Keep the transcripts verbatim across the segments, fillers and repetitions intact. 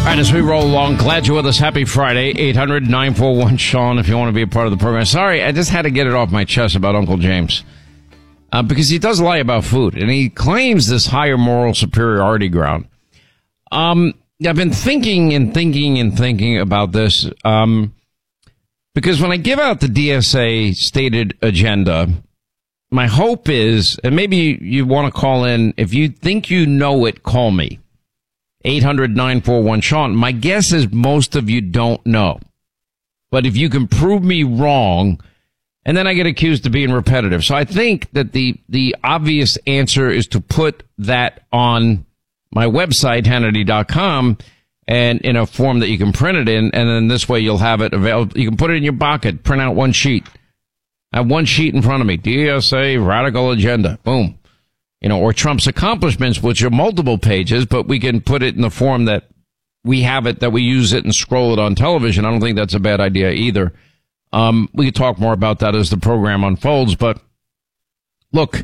All right, as we roll along, glad you're with us. Happy Friday. eight hundred nine four one Sean if you want to be a part of the program. Sorry, I just had to get it off my chest about Uncle James. Uh, because he does lie about food, and he claims this higher moral superiority ground. Um, I've been thinking and thinking and thinking about this, um, because when I give out the D S A stated agenda, my hope is, and maybe you, you want to call in, if you think you know it, call me. eight hundred nine four one Sean. My guess is most of you don't know. But if you can prove me wrong, and then I get accused of being repetitive. So I think that the, the obvious answer is to put that on my website, Hannity dot com, and in a form that you can print it in, and then this way you'll have it available. You can put it in your pocket, print out one sheet. I have one sheet in front of me, D S A Radical Agenda. Boom. You know, or Trump's accomplishments, which are multiple pages, but we can put it in the form that we have it, that we use it and scroll it on television. I don't think that's a bad idea either. Um, we can talk more about that as the program unfolds, but look,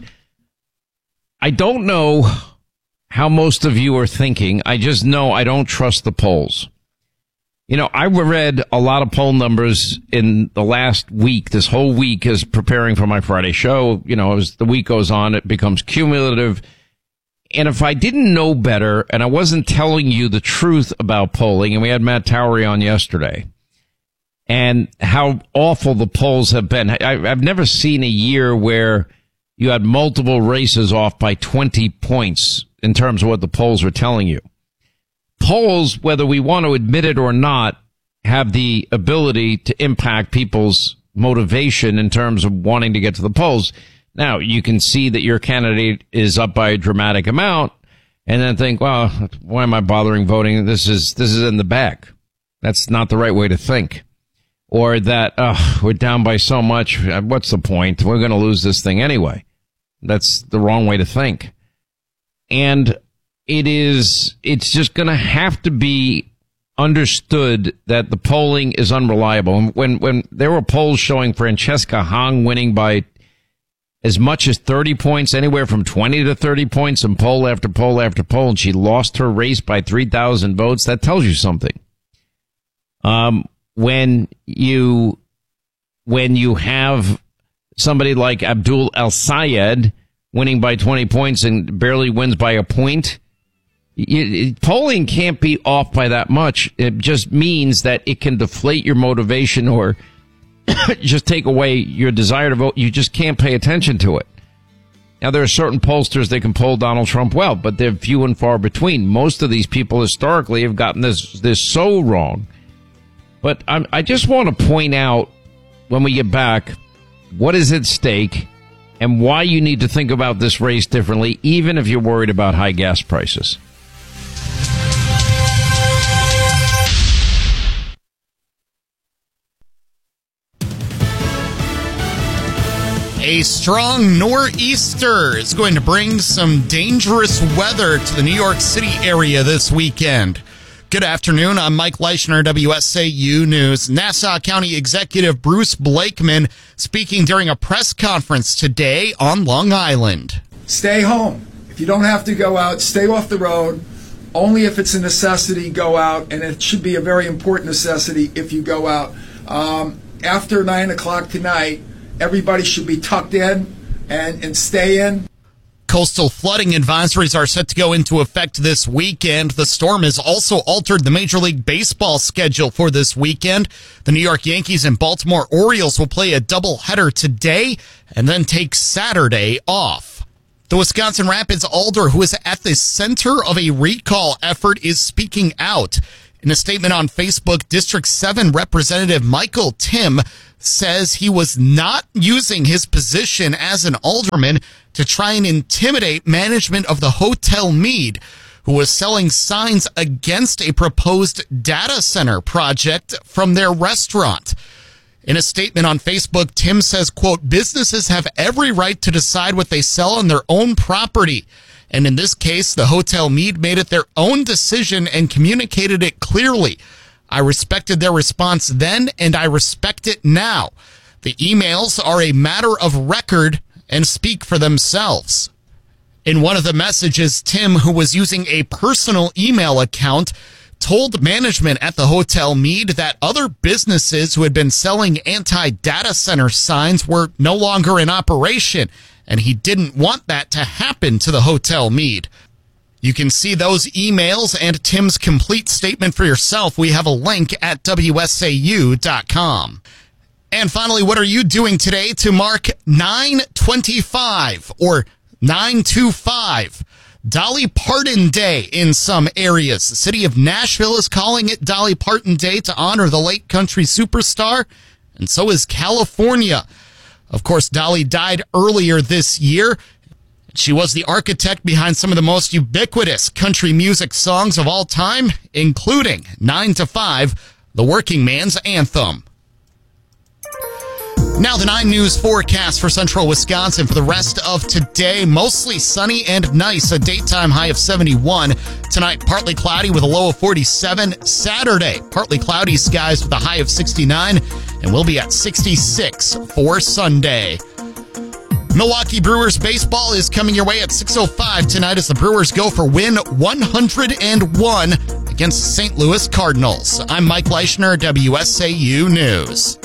I don't know how most of you are thinking. I just know I don't trust the polls. You know, I read a lot of poll numbers in the last week, this whole week, as preparing for my Friday show. You know, as the week goes on, it becomes cumulative. And if I didn't know better and I wasn't telling you the truth about polling, and we had Matt Towery on yesterday, and how awful the polls have been. I, I've never seen a year where you had multiple races off by twenty points in terms of what the polls were telling you. Polls, whether we want to admit it or not, have the ability to impact people's motivation in terms of wanting to get to the polls. Now, you can see that your candidate is up by a dramatic amount and then think, well, why am I bothering voting? This is, this is in the bag. That's not the right way to think. Or that, uh, we're down by so much. What's the point? We're going to lose this thing anyway. That's the wrong way to think. And it is, it's just going to have to be understood that the polling is unreliable. When, when there were polls showing Francesca Hong winning by as much as thirty points, anywhere from twenty to thirty points in poll after poll after poll, and she lost her race by three thousand votes, that tells you something. Um, when you, when you have somebody like Abdul El-Sayed winning by twenty points and barely wins by a point, You, polling can't be off by that much. It just means that it can deflate your motivation or just take away your desire to vote. You just can't pay attention to it. Now, there are certain pollsters that can poll Donald Trump well, but they're few and far between. Most of these people historically have gotten this, this so wrong. But I'm, I just want to point out when we get back what is at stake and why you need to think about this race differently, even if you're worried about high gas prices. A strong nor'easter is going to bring some dangerous weather to the New York City area this weekend. Good afternoon. I'm Mike Leischner, W S A U News. Nassau County Executive Bruce Blakeman speaking during a press conference today on Long Island. Stay home. If you don't have to go out, stay off the road. Only if it's a necessity, go out, and it should be a very important necessity if you go out. Um, after nine o'clock tonight, everybody should be tucked in and, and stay in. Coastal flooding advisories are set to go into effect this weekend. The storm has also altered the Major League Baseball schedule for this weekend. The New York Yankees and Baltimore Orioles will play a doubleheader today and then take Saturday off. The Wisconsin Rapids Alder, who is at the center of a recall effort, is speaking out. In a statement on Facebook, District seven Representative Michael Timm says he was not using his position as an alderman to try and intimidate management of the Hotel Mead, who was selling signs against a proposed data center project from their restaurant. In a statement on Facebook, Timm says, quote, businesses have every right to decide what they sell on their own property. And in this case, the Hotel Mead made it their own decision and communicated it clearly. I respected their response then, and I respect it now. The emails are a matter of record and speak for themselves. In one of the messages, Timm, who was using a personal email account, told management at the Hotel Meade that other businesses who had been selling anti-data center signs were no longer in operation, and he didn't want that to happen to the Hotel Meade. You can see those emails and Tim's complete statement for yourself. We have a link at W S A U dot com. And finally, what are you doing today to mark nine twenty-five or nine twenty-five? Dolly Parton Day in some areas. The city of Nashville is calling it Dolly Parton Day to honor the late country superstar, and so is California. Of course, Dolly died earlier this year. She was the architect behind some of the most ubiquitous country music songs of all time, including nine to five, the working man's anthem. Now the nine News forecast for central Wisconsin for the rest of today. Mostly sunny and nice, a daytime high of seventy-one. Tonight, partly cloudy with a low of forty-seven. Saturday, partly cloudy skies with a high of sixty-nine, and we'll be at sixty-six for Sunday. Milwaukee Brewers baseball is coming your way at six oh five tonight as the Brewers go for win one hundred one against the Saint Louis Cardinals. I'm Mike Leischner, W S A U News.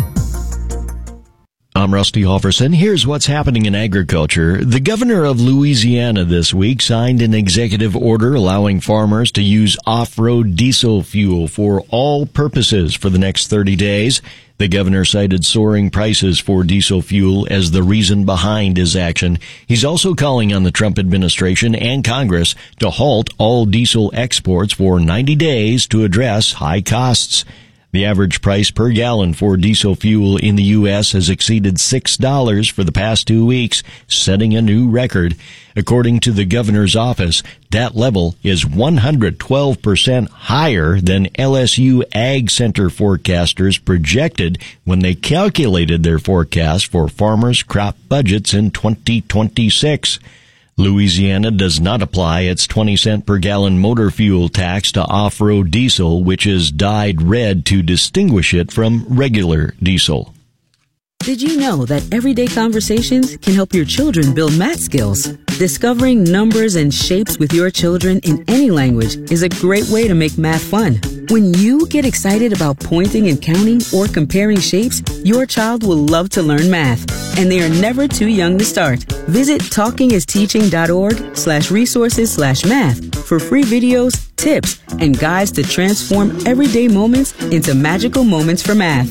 I'm Rusty Halverson. Here's what's happening in agriculture. The governor of Louisiana this week signed an executive order allowing farmers to use off-road diesel fuel for all purposes for the next thirty days. The governor cited soaring prices for diesel fuel as the reason behind his action. He's also calling on the Trump administration and Congress to halt all diesel exports for ninety days to address high costs. The average price per gallon for diesel fuel in the U S has exceeded six dollars for the past two weeks, setting a new record. According to the governor's office, that level is one hundred twelve percent higher than L S U Ag Center forecasters projected when they calculated their forecast for farmers' crop budgets in twenty twenty-six. Louisiana does not apply its twenty cent per gallon motor fuel tax to off-road diesel, which is dyed red to distinguish it from regular diesel. Did you know that everyday conversations can help your children build math skills? Discovering numbers and shapes with your children in any language is a great way to make math fun. When you get excited about pointing and counting or comparing shapes, your child will love to learn math, and they are never too young to start. Visit talkingisteaching.org slash resources slash math for free videos, tips, and guides to transform everyday moments into magical moments for math.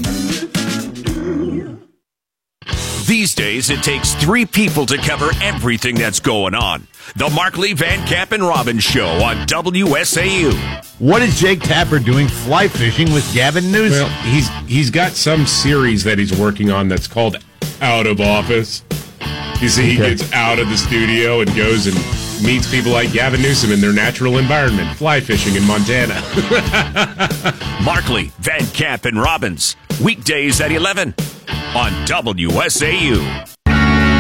These days, it takes three people to cover everything that's going on. The Markley, Van Camp, and Robbins Show on W S A U. What is Jake Tapper doing fly fishing with Gavin Newsom? Well, he's he's got some series that he's working on that's called Out of Office. You see, he Okay. gets out of the studio and goes and meets people like Gavin Newsom in their natural environment, fly fishing in Montana. Markley, Van Camp, and Robbins. Weekdays at eleven on W S A U.